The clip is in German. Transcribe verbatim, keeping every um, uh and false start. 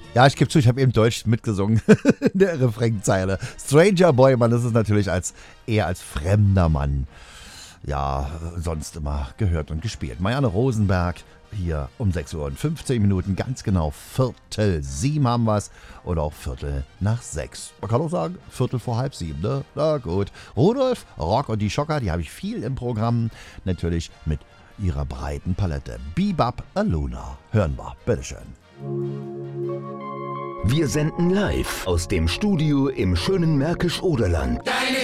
Ja, ich gebe zu, ich habe eben Deutsch mitgesungen in der Refrainzeile. Stranger Boy, man ist es natürlich als eher als fremder Mann. Ja, sonst immer gehört und gespielt. Marianne Rosenberg hier um sechs Uhr und fünfzehn Minuten, ganz genau Viertel sieben haben wir es oder auch Viertel nach sechs. Man kann auch sagen, Viertel vor halb sieben, ne? Na gut. Rudolf, Rock und die Schocker, die habe ich viel im Programm, natürlich mit ihrer breiten Palette. Bebop Aluna, hören wir, bitteschön. Wir senden live aus dem Studio im schönen Märkisch-Oderland.